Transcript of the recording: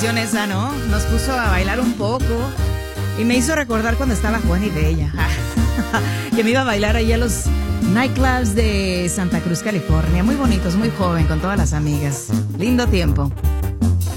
canción esa, ¿no? Nos puso a bailar un poco y me hizo recordar cuando estaba Juan y Bella. Que me iba a bailar ahí a los nightclubs de Santa Cruz, California. Muy bonitos, muy joven, con todas las amigas. Lindo tiempo.